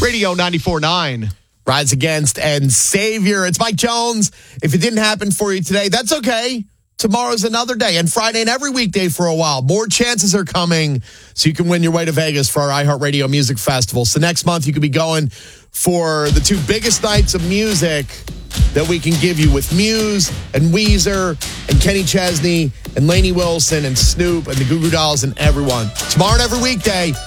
Radio 94.9. Rise Against and Savior. It's Mike Jones. If it didn't happen for you today, that's okay. Tomorrow's another day, and Friday and every weekday for a while. More chances are coming so you can win your way to Vegas for our iHeartRadio Music Festival. So next month, you could be going for the two biggest nights of music that we can give you with Muse and Weezer and Kenny Chesney and Lainey Wilson and Snoop and the Goo Goo Dolls and everyone. Tomorrow and every weekday,